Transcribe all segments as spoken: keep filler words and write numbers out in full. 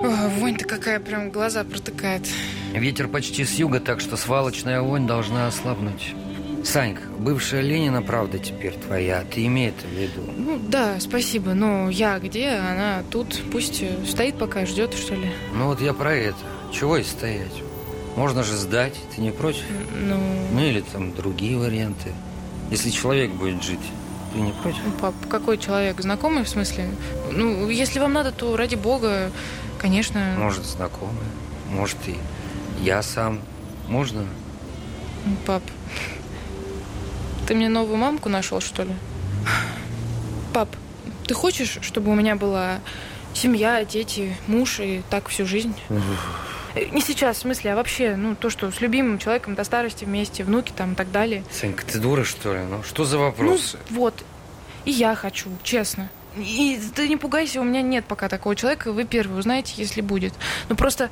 О, вонь-то какая, прям глаза протыкает. Ветер почти с юга, так что свалочная вонь должна ослабнуть. Санька, бывшая Ленина, правда, теперь твоя. Ты имей это в виду. Ну, да, спасибо. Но я где? Она тут. Пусть стоит пока, ждет, что ли. Ну, вот я про это. Чего и стоять? Можно же сдать. Ты не против? Ну... Ну, или там другие варианты. Если человек будет жить, ты не против? Пап, какой человек? Знакомый, в смысле? Ну, если вам надо, то ради бога, конечно... Может, знакомый. Может, и я сам. Можно? Пап... Ты мне новую мамку нашел, что ли? Пап, ты хочешь, чтобы у меня была семья, дети, муж и так всю жизнь? Не сейчас, в смысле, а вообще, ну, то, что с любимым человеком до старости вместе, внуки там и так далее. Санька, ты дура, что ли? Ну, что за вопросы? Ну, вот. И я хочу, честно. И ты не пугайся, у меня нет пока такого человека, вы первый узнаете, если будет. Ну, просто...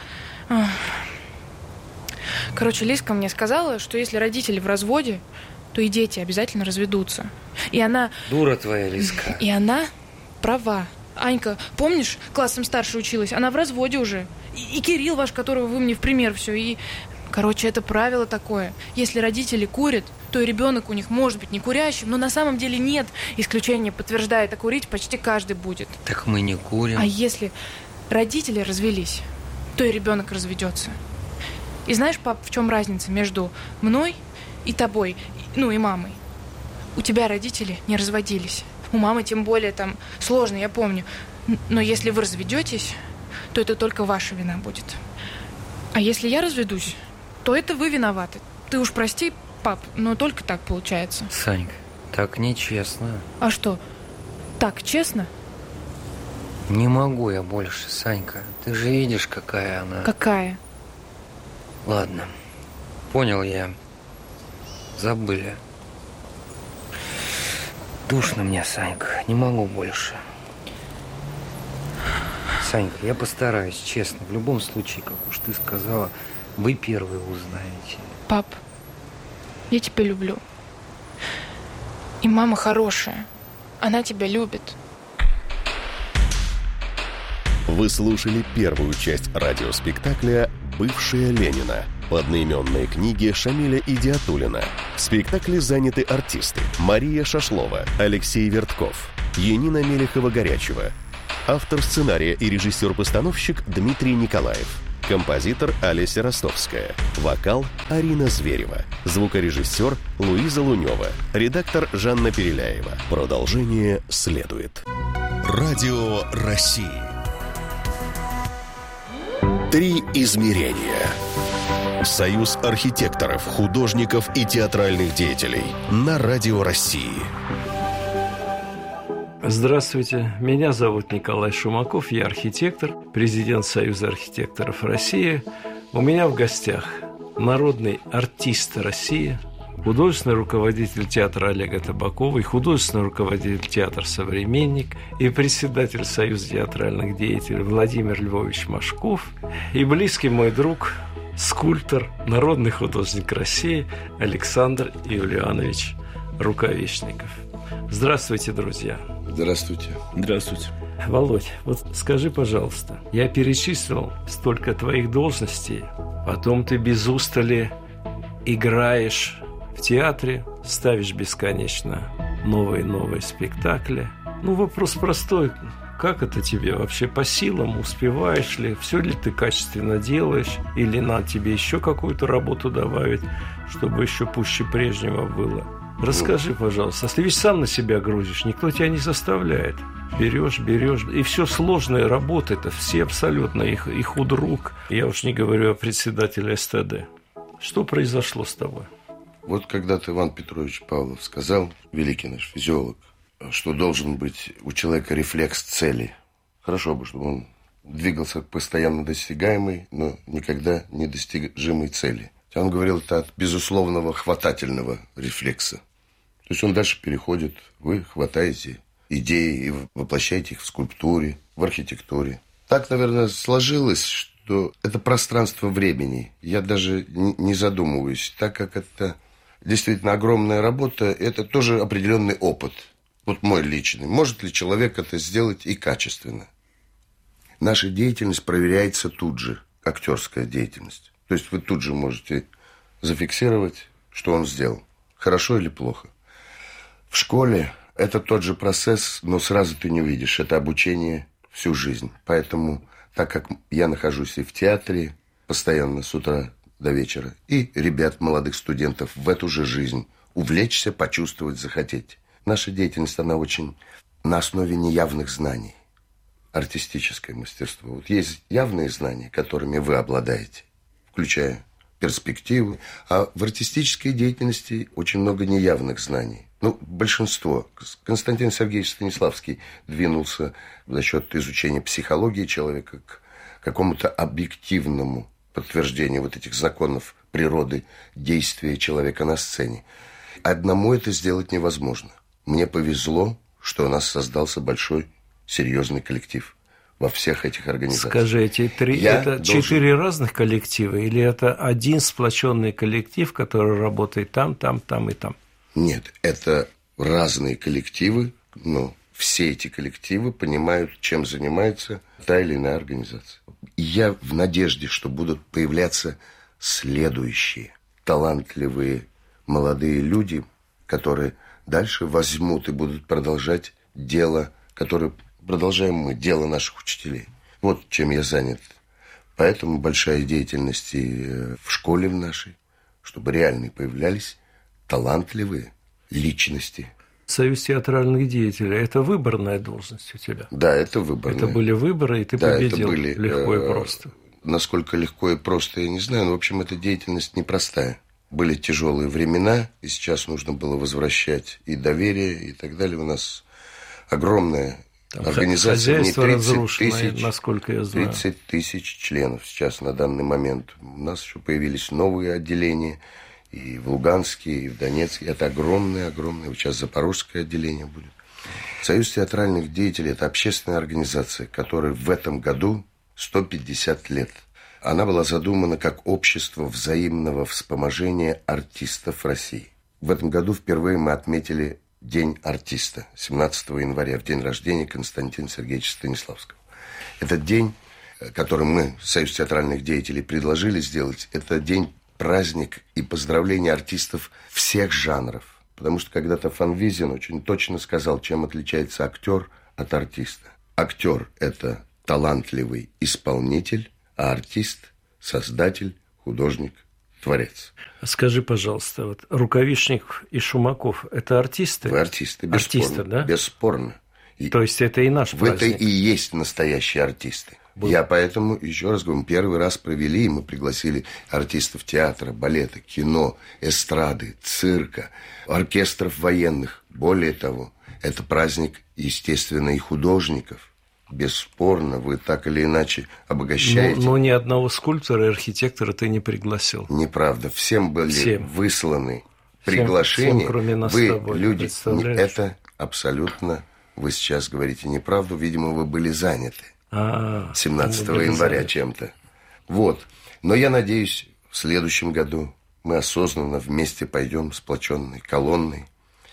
Короче, Лизка мне сказала, что если родители в разводе, то и дети обязательно разведутся. И она... Дура твоя, Лизка. И она права. Анька, помнишь, классом старше училась? Она в разводе уже. И, и Кирилл ваш, которого вы мне в пример все. И, короче, это правило такое. Если родители курят, то и ребенок у них может быть не курящим, но на самом деле нет. Исключение подтверждает, а курить почти каждый будет. Так мы не курим. А если родители развелись, то и ребенок разведется. И знаешь, пап, в чем разница между мной и тобой, ну и мамой? У тебя родители не разводились. У мамы тем более там сложно, я помню. Но если вы разведетесь, то это только ваша вина будет. А если я разведусь, то это вы виноваты. Ты уж прости, пап, но только так получается. Санька, так нечестно. А что, так честно? Не могу я больше, Санька. Ты же видишь, какая она. Какая? Ладно, понял я. Забыли. Душно мне, Санька, не могу больше. Санька, я постараюсь, честно. В любом случае, как уж ты сказала, вы первые узнаете. Пап, я тебя люблю. И мама хорошая. Она тебя любит. Вы слушали первую часть радиоспектакля «Бывшая Ленина» по одноименной книге Шамиля Идиатуллина. В спектакле заняты артисты: Мария Шашлова, Алексей Вертков, Янина Мелехова-Горячева. Автор сценария и режиссер-постановщик Дмитрий Николаев. Композитор Олеся Ростовская. Вокал Арина Зверева. Звукорежиссер Луиза Лунева. Редактор Жанна Переляева. Продолжение следует. Радио России. Три измерения. Союз архитекторов, художников и театральных деятелей на Радио России. Здравствуйте, меня зовут Николай Шумаков, я архитектор, президент Союза архитекторов России. У меня в гостях народный артист России, художественный руководитель театра Олега Табакова и художественный руководитель театра «Современник» и председатель Союза театральных деятелей Владимир Львович Машков и близкий мой друг, скульптор, народный художник России Александр Юлианович Рукавишников. Здравствуйте, друзья. Здравствуйте. Здравствуйте. Володь, вот скажи, пожалуйста, я перечислил столько твоих должностей, потом ты без устали играешь в театре, ставишь бесконечно новые и новые спектакли. Ну, вопрос простой. Как это тебе вообще по силам? Успеваешь ли? Все ли ты качественно делаешь? Или надо тебе еще какую-то работу добавить, чтобы еще пуще прежнего было? Расскажи, пожалуйста. Если ведь сам на себя грузишь, никто тебя не заставляет. Берешь, берешь. И все сложная работа, это все абсолютно. И, и худрук. Я уж не говорю о председателе эс тэ дэ. Что произошло с тобой? Вот когда-то Иван Петрович Павлов сказал, великий наш физиолог, что должен быть у человека рефлекс цели. Хорошо бы, чтобы он двигался к постоянно достигаемой, но никогда недостижимой цели. Он говорил это от безусловного хватательного рефлекса. То есть он дальше переходит, вы хватаете идеи и воплощаете их в скульптуре, в архитектуре. Так, наверное, сложилось, что это пространство времени. Я даже не задумываюсь, так как это действительно огромная работа, это тоже определенный опыт. Вот мой личный. Может ли человек это сделать и качественно? Наша деятельность проверяется тут же, актерская деятельность. То есть вы тут же можете зафиксировать, что он сделал, хорошо или плохо. В школе это тот же процесс, но сразу ты не увидишь. Это обучение всю жизнь. Поэтому, так как я нахожусь и в театре постоянно с утра до вечера, и ребят, молодых студентов в эту же жизнь, увлечься, почувствовать, захотеть. Наша деятельность, она очень на основе неявных знаний. Артистическое мастерство. Вот есть явные знания, которыми вы обладаете, включая перспективы, а в артистической деятельности очень много неявных знаний. Ну, большинство. Константин Сергеевич Станиславский двинулся за счет изучения психологии человека к какому-то объективному подтверждению вот этих законов природы действия человека на сцене. Одному это сделать невозможно. Мне повезло, что у нас создался большой, серьезный коллектив во всех этих организациях. Скажи, эти три, Я это должен... четыре разных коллектива, или это один сплоченный коллектив, который работает там, там, там и там? Нет, это разные коллективы, но все эти коллективы понимают, чем занимается та или иная организация. И я в надежде, что будут появляться следующие талантливые молодые люди, которые дальше возьмут и будут продолжать дело, которое продолжаем мы, дело наших учителей. Вот чем я занят. Поэтому большая деятельность и в школе в нашей, чтобы реально появлялись талантливые личности. Союз театральных деятелей – это выборная должность у тебя? Да, это выборная. Это были выборы, и ты да, победил это были, легко и просто. Насколько легко и просто, я не знаю, но, в общем, эта деятельность непростая. Были тяжелые времена, и сейчас нужно было возвращать и доверие, и так далее. У нас огромная там организация, не тридцать тысяч, насколько я знаю. тридцать тысяч членов сейчас на данный момент. У нас еще появились новые отделения, и в Луганске, и в Донецке. Это огромное-огромное. Вот сейчас Запорожское отделение будет. Союз театральных деятелей – это общественная организация, которая в этом году сто пятьдесят лет. Она была задумана как общество взаимного вспоможения артистов России. В этом году впервые мы отметили День артиста, семнадцатого января, в день рождения Константина Сергеевича Станиславского. Этот день, который мы, Союз театральных деятелей, предложили сделать, это день праздник и поздравление артистов всех жанров. Потому что когда-то Фанвизин очень точно сказал, чем отличается актер от артиста. Актер – это талантливый исполнитель, а артист – создатель, художник, творец. Скажи, пожалуйста, вот Рукавишников и Шумаков – это артисты? Вы артисты, бесспорно. Артисты, да? Бесспорно. И то есть это и наш праздник? В это и есть настоящие артисты. Был. Я поэтому, еще раз говорю, первый раз провели, и мы пригласили артистов театра, балета, кино, эстрады, цирка, оркестров военных. Более того, это праздник, естественно, и художников. Бесспорно, вы так или иначе обогащаете. Но, но ни одного скульптора и архитектора ты не пригласил. Неправда. Всем были всем. высланы всем, приглашения. Всем, кроме нас вы, с тобой, люди, это абсолютно, вы сейчас говорите неправду, видимо, вы были заняты. А, семнадцатого января чем-то. Вот. Но я надеюсь, в следующем году мы осознанно вместе пойдем сплоченной колонной.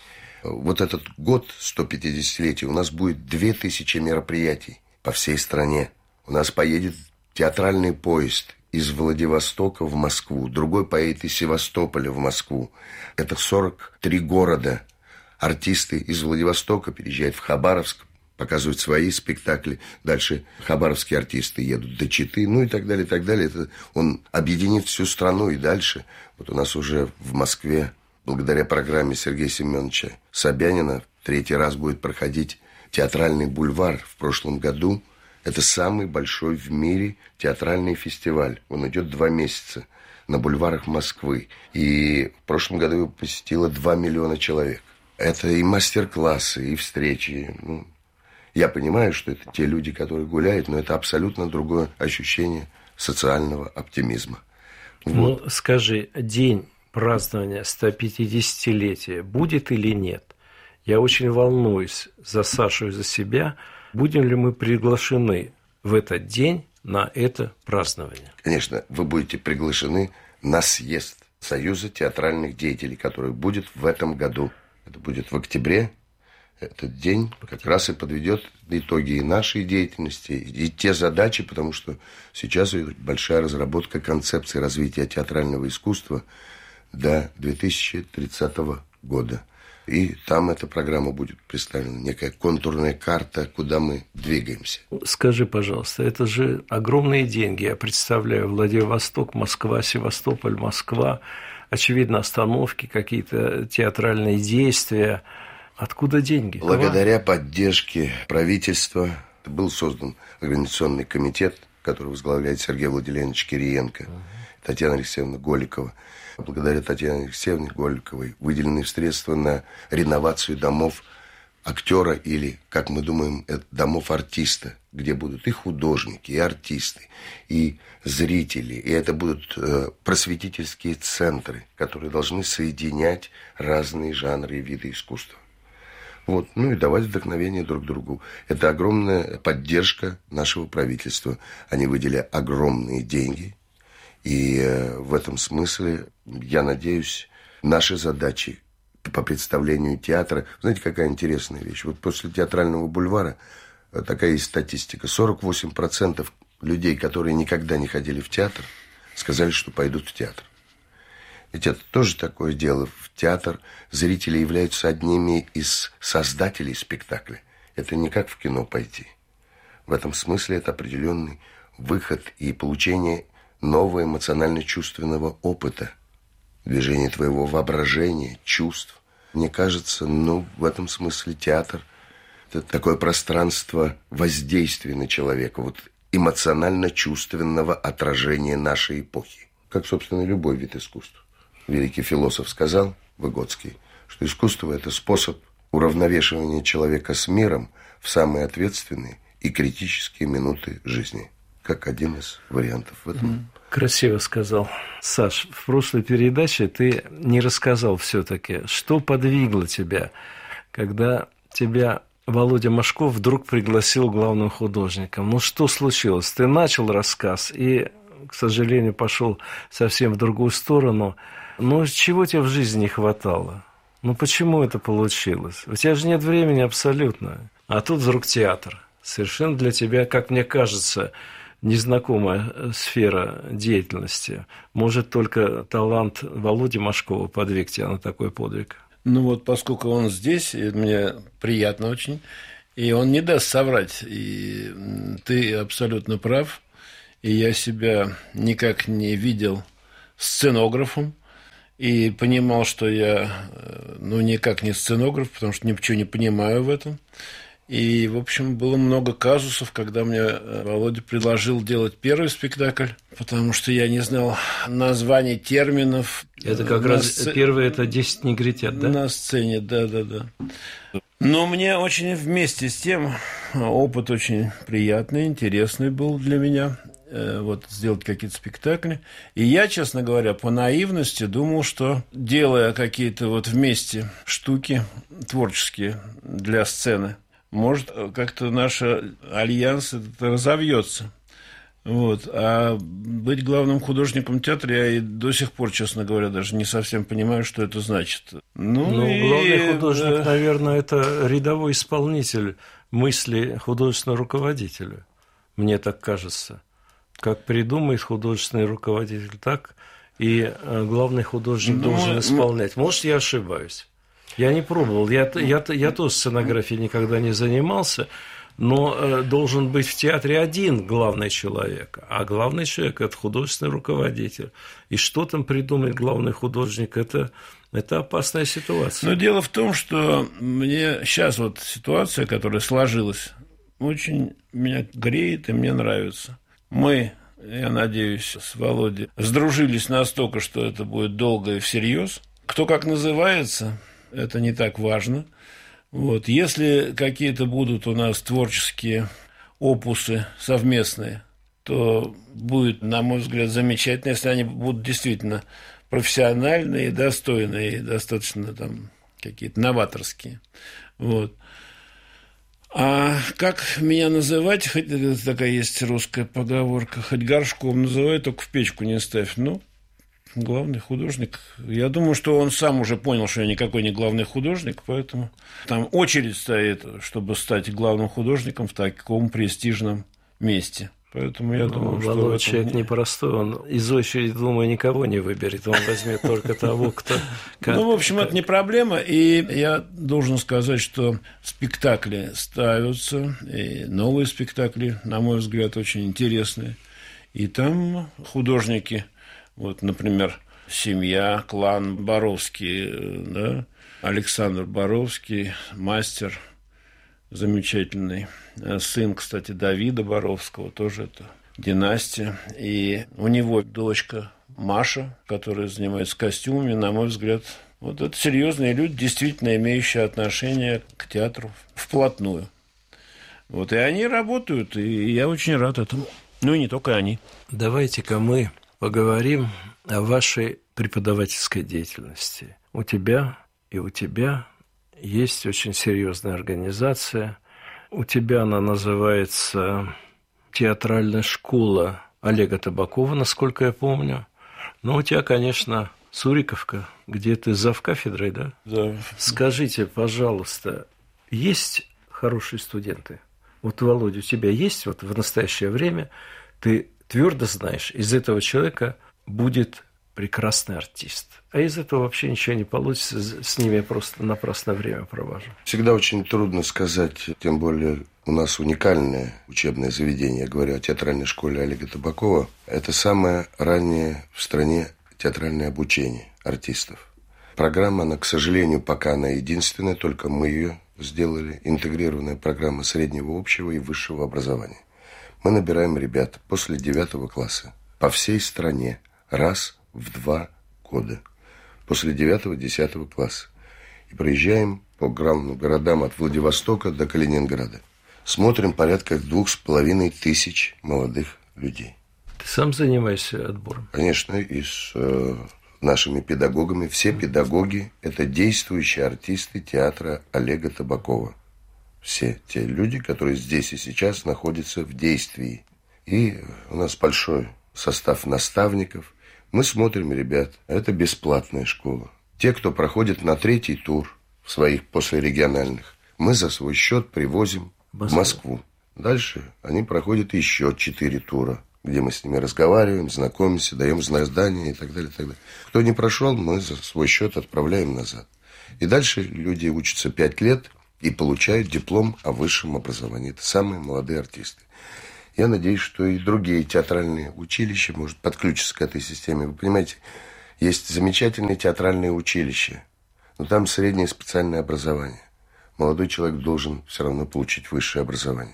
Вот этот год, сто пятидесятилетия, у нас будет две тысячи мероприятий по всей стране. У нас поедет театральный поезд из Владивостока в Москву, другой поедет из Севастополя в Москву. Это сорок три города. Артисты из Владивостока переезжают в Хабаровск, показывают свои спектакли. Дальше хабаровские артисты едут до Читы, ну и так далее, и так далее. Это он объединит всю страну и дальше. Вот у нас уже в Москве, благодаря программе Сергея Семеновича Собянина, третий раз будет проходить театральный бульвар в прошлом году. Это самый большой в мире театральный фестиваль. Он идет два месяца на бульварах Москвы. И в прошлом году его посетило два миллиона человек. Это и мастер-классы, и встречи. Ну, я понимаю, что это те люди, которые гуляют, но это абсолютно другое ощущение социального оптимизма. Вот. Ну, скажи, день празднования сто пятидесятилетия будет или нет? Я очень волнуюсь за Сашу и за себя. Будем ли мы приглашены в этот день на это празднование? Конечно, вы будете приглашены на съезд Союза театральных деятелей, который будет в этом году. Это будет в октябре. этот день как раз и подведет итоги и нашей деятельности, и те задачи, потому что сейчас идет большая разработка концепции развития театрального искусства до две тысячи тридцатого года. И там эта программа будет представлена, некая контурная карта, куда мы двигаемся. Скажи, пожалуйста, это же огромные деньги. Я представляю, Владивосток, Москва, Севастополь, Москва. Очевидно, остановки, какие-то театральные действия. Откуда деньги? Благодаря поддержке правительства был создан организационный комитет, который возглавляет Сергей Владимирович Кириенко, uh-huh. Татьяна Алексеевна Голикова. Благодаря Татьяне Алексеевне Голиковой выделены средства на реновацию домов актера или, как мы думаем, домов артиста, где будут и художники, и артисты, и зрители. И это будут просветительские центры, которые должны соединять разные жанры и виды искусства. Вот. Ну и давать вдохновение друг другу. Это огромная поддержка нашего правительства. Они выделили огромные деньги. И в этом смысле, я надеюсь, наши задачи по представлению театра... Знаете, какая интересная вещь? Вот после театрального бульвара такая есть статистика. сорок восемь процентов людей, которые никогда не ходили в театр, сказали, что пойдут в театр. Ведь это тоже такое дело. В театр зрители являются одними из создателей спектакля. Это не как в кино пойти. В этом смысле это определенный выход и получение нового эмоционально-чувственного опыта, движение твоего воображения, чувств. Мне кажется, ну, в этом смысле театр – это такое пространство воздействия на человека, вот эмоционально-чувственного отражения нашей эпохи. Как, собственно, любой вид искусства. Великий философ сказал, Выгодский, что искусство – это способ уравновешивания человека с миром в самые ответственные и критические минуты жизни. Как один из вариантов в этом. Красиво сказал. Саш, в прошлой передаче ты не рассказал все-таки, что подвигло тебя, когда тебя Володя Машков вдруг пригласил главным художником. Ну, что случилось? Ты начал рассказ и, к сожалению, пошел совсем в другую сторону. Ну, чего тебе в жизни не хватало? Ну, почему это получилось? У тебя же нет времени абсолютно. А тут вдруг театр. Совершенно для тебя, как мне кажется, незнакомая сфера деятельности. Может, только талант Володи Машкова подвиг тебя на такой подвиг? Ну вот, поскольку он здесь, мне приятно очень, и он не даст соврать. И ты абсолютно прав. И я себя никак не видел сценографом. И понимал, что я, ну, никак не сценограф, потому что ничего не понимаю в этом. И, в общем, было много казусов, когда мне Володя предложил делать первый спектакль, потому что я не знал названий терминов. Это как раз сц... первый, это десять негритят, да? На сцене, да-да-да. Но мне очень вместе с тем опыт очень приятный, интересный был для меня. Вот, сделать какие-то спектакли. И я, честно говоря, по наивности думал, что, делая какие-то вот вместе штуки творческие для сцены, может, как-то наш альянс разовьется. Вот. А быть главным художником театра я и до сих пор, честно говоря, даже не совсем понимаю, что это значит. Ну, ну и... главный художник, да. Наверное, это рядовой исполнитель мысли художественного руководителя. Мне так кажется. Как придумает художественный руководитель, так и главный художник ну, должен исполнять. Может, я ошибаюсь. Я не пробовал. Я, я, я тоже сценографией никогда не занимался, но должен быть в театре один главный человек, а главный человек – это художественный руководитель. И что там придумает главный художник – это, это опасная ситуация. Но дело в том, что мне сейчас вот ситуация, которая сложилась, очень меня греет и мне нравится. Мы, я надеюсь, с Володей сдружились настолько, что это будет долго и всерьез. Кто как называется, это не так важно. Вот. Если какие-то будут у нас творческие опусы совместные, то будет, на мой взгляд, замечательно, если они будут действительно профессиональные, достойные, и достаточно там какие-то новаторские. Вот. А как меня называть, хоть такая есть русская поговорка, хоть горшком называй, только в печку не ставь. Ну, главный художник. Я думаю, что он сам уже понял, что я никакой не главный художник, поэтому там очередь стоит, чтобы стать главным художником в таком престижном месте. Поэтому я ну, думаю, что... Володя человек непростой, он из очереди, думаю, никого не выберет, он возьмет только того, кто... Ну, в общем, это не проблема, и я должен сказать, что спектакли ставятся, и новые спектакли, на мой взгляд, очень интересные, и там художники, вот, например, семья, клан Боровский, да, Александр Боровский, мастер замечательный, сын, кстати, Давида Боровского, тоже это династия. И у него дочка Маша, которая занимается костюмами, на мой взгляд, вот это серьезные люди, действительно имеющие отношение к театру вплотную. Вот, и они работают, и я очень рад этому. Ну, и не только они. Давайте-ка мы поговорим о вашей преподавательской деятельности. У тебя и у тебя есть очень серьезная организация. У тебя она называется «Театральная школа» Олега Табакова, насколько я помню. Но у тебя, конечно, Суриковка, где ты завкафедрой, да? Да. Скажите, пожалуйста, есть хорошие студенты? Вот, Володя, у тебя есть вот в настоящее время, ты твердо знаешь, из этого человека будет прекрасный артист. А из этого вообще ничего не получится, с ними я просто напрасно время провожу. Всегда очень трудно сказать, тем более у нас уникальное учебное заведение, я говорю о театральной школе Олега Табакова. Это самое раннее в стране театральное обучение артистов. Программа, она, к сожалению, пока она единственная, только мы ее сделали, интегрированная программа среднего, общего и высшего образования. Мы набираем ребят после девятого класса по всей стране раз в два года. После девятого-десятого класса. И проезжаем по главным городам от Владивостока до Калининграда. Смотрим порядка двух с половиной тысяч молодых людей. Ты сам занимаешься отбором? Конечно, и с э, нашими педагогами. Все педагоги – это действующие артисты театра Олега Табакова. Все те люди, которые здесь и сейчас находятся в действии. И у нас большой состав наставников. Мы смотрим ребят. Это бесплатная школа. Те, кто проходит на третий тур в своих послерегиональных, мы за свой счет привозим в Москву. Дальше они проходят еще четыре тура, где мы с ними разговариваем, знакомимся, даем задания и так далее, и так далее. Кто не прошел, мы за свой счет отправляем назад. И дальше люди учатся пять лет и получают диплом о высшем образовании. Это самые молодые артисты. Я надеюсь, что и другие театральные училища, может, подключатся к этой системе. Вы понимаете, есть замечательные театральные училища, но там среднее специальное образование. Молодой человек должен все равно получить высшее образование.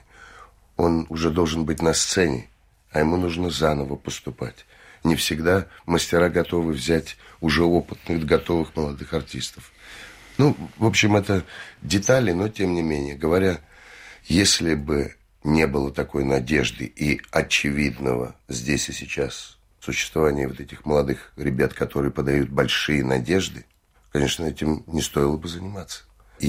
Он уже должен быть на сцене, а ему нужно заново поступать. Не всегда мастера готовы взять уже опытных, готовых молодых артистов. Ну, в общем, это детали, но тем не менее. Говоря, если бы не было такой надежды и очевидного здесь и сейчас существования вот этих молодых ребят, которые подают большие надежды, конечно, этим не стоило бы заниматься.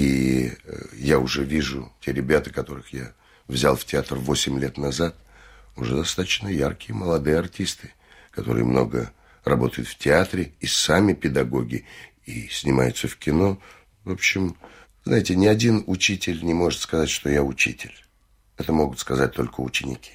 И я уже вижу те ребята, которых я взял в театр восемь лет назад, уже достаточно яркие молодые артисты, которые много работают в театре, и сами педагоги, и снимаются в кино. В общем, знаете, ни один учитель не может сказать, что я учитель. Это могут сказать только ученики.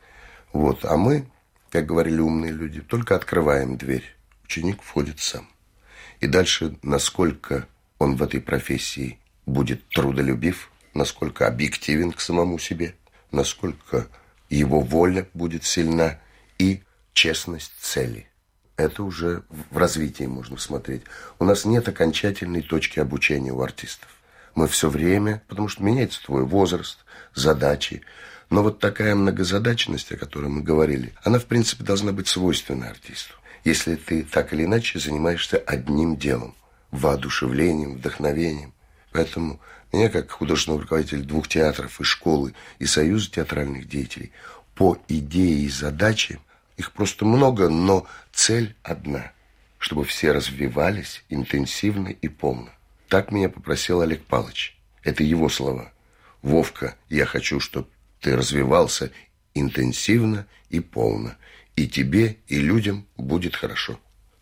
Вот. А мы, как говорили умные люди, только открываем дверь. Ученик входит сам. И дальше, насколько он в этой профессии будет трудолюбив, насколько объективен к самому себе, насколько его воля будет сильна и честность цели. Это уже в развитии можно смотреть. У нас нет окончательной точки обучения у артистов. Мы все время, потому что меняется твой возраст, задачи. Но вот такая многозадачность, о которой мы говорили, она, в принципе, должна быть свойственна артисту. Если ты так или иначе занимаешься одним делом, воодушевлением, вдохновением. Поэтому меня, как художественного руководителя двух театров и школы, и Союза театральных деятелей, по идее и задаче, их просто много, но цель одна, чтобы все развивались интенсивно и полно. Так меня попросил Олег Павлович. Это его слова. Вовка, я хочу, чтобы ты развивался интенсивно и полно. И тебе, и людям будет хорошо.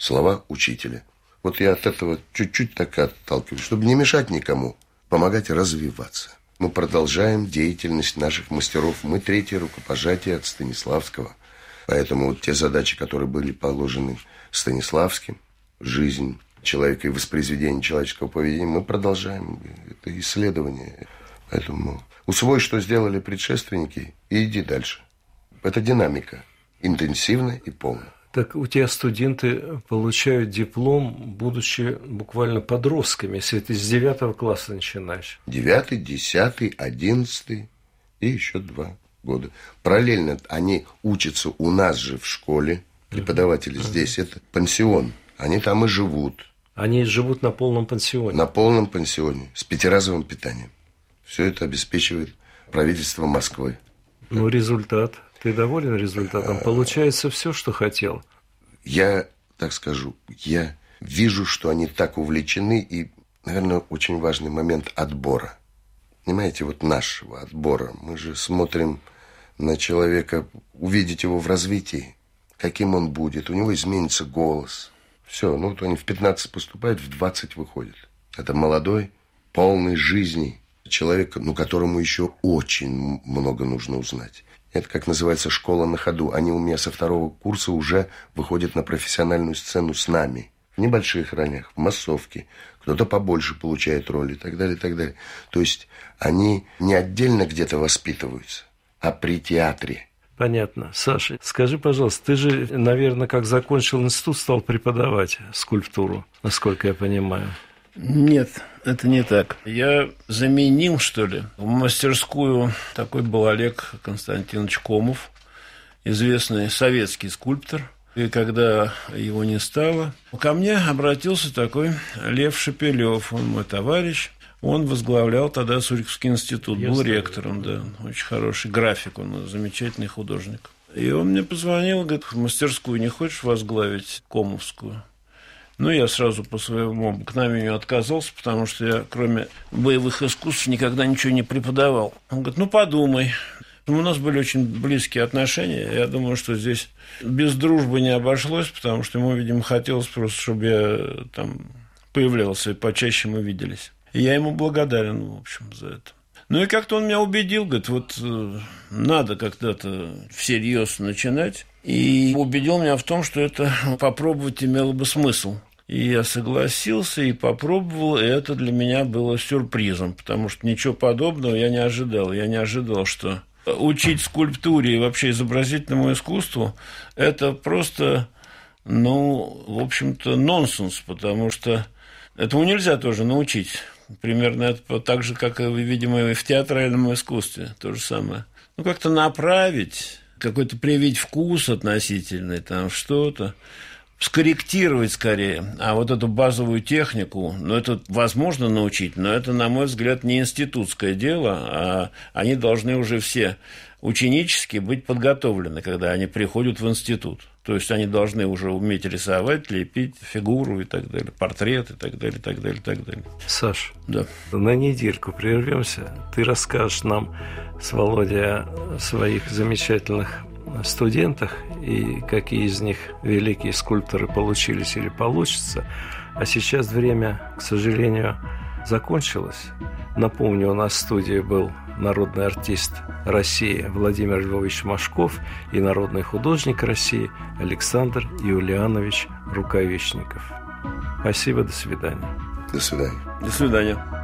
слова учителя. Вот я от этого чуть-чуть так отталкиваюсь, чтобы не мешать никому, помогать развиваться. Мы продолжаем деятельность наших мастеров. Мы третье рукопожатие от Станиславского. Поэтому вот те задачи, которые были положены Станиславским, жизнь человека и воспроизведение человеческого поведения, мы продолжаем это исследование. Поэтому усвой, что сделали предшественники, и иди дальше. Это динамика, интенсивная и полная. Так у тебя студенты получают диплом, будучи буквально подростками, если ты с девятого класса начинаешь. Девятый, десятый, одиннадцатый и еще два года. Параллельно они учатся у нас же в школе. Преподаватели uh-huh. здесь, это пансион. Они там и живут. Они живут на полном пансионе? На полном пансионе, с пятиразовым питанием. Все это обеспечивает правительство Москвы. Ну, результат... Ты доволен результатом? Получается все, что хотел? Я, так скажу, я вижу, что они так увлечены, и, наверное, очень важный момент отбора. Понимаете, вот нашего отбора. Мы же смотрим на человека, увидеть его в развитии, каким он будет. У него изменится голос. Все, ну вот они в пятнадцать поступают, в двадцать выходят. Это молодой, полный жизни человек, ну, которому еще очень много нужно узнать. Это, как называется, школа на ходу. Они у меня со второго курса уже выходят на профессиональную сцену с нами. В небольших ролях, в массовке. Кто-то побольше получает роли и так далее, и так далее. То есть они не отдельно где-то воспитываются, а при театре. Понятно. Саша, скажи, пожалуйста, ты же, наверное, как закончил институт, стал преподавать скульптуру, насколько я понимаю. Нет, это не так. Я заменил, что ли, в мастерскую. Такой был Олег Константинович Комов, известный советский скульптор. И когда его не стало, ко мне обратился такой Лев Шепелев, он мой товарищ. Он возглавлял тогда Суриковский институт, Я был знаю. ректором, да, очень хороший график, он замечательный художник. И он мне позвонил, говорит, в мастерскую не хочешь возглавить Комовскую? Ну, я сразу по своему обыкновению отказался, потому что я, кроме боевых искусств, никогда ничего не преподавал. Он говорит, ну, подумай. У нас были очень близкие отношения. Я думаю, что здесь без дружбы не обошлось, потому что ему, видимо, хотелось просто, чтобы я там появлялся, и почаще мы виделись. И я ему благодарен, в общем, за это. Ну, и как-то он меня убедил, говорит, вот надо когда-то всерьез начинать. И убедил меня в том, что это попробовать имело бы смысл. И я согласился и попробовал, и это для меня было сюрпризом, потому что ничего подобного я не ожидал. Я не ожидал, что учить скульптуре и вообще изобразительному искусству – это просто, ну, в общем-то, нонсенс, потому что этому нельзя тоже научить. Примерно это так же, как, и, видимо, и в театральном искусстве, то же самое. Ну, как-то направить, какой-то привить вкус относительный, там что-то, скорректировать скорее. А вот эту базовую технику, ну, это возможно научить, но это, на мой взгляд, не институтское дело, а они должны уже все ученически быть подготовлены, когда они приходят в институт. То есть они должны уже уметь рисовать, лепить фигуру и так далее, портрет и так далее, и так далее, и так далее. Саш, да. На недельку прервемся. Ты расскажешь нам с Володей о своих замечательных студентах и какие из них великие скульпторы получились или получатся. А сейчас время, к сожалению, закончилось. Напомню, у нас в студии был народный артист России Владимир Львович Машков и народный художник России Александр Юлианович Рукавишников. Спасибо, до свидания. До свидания. До свидания.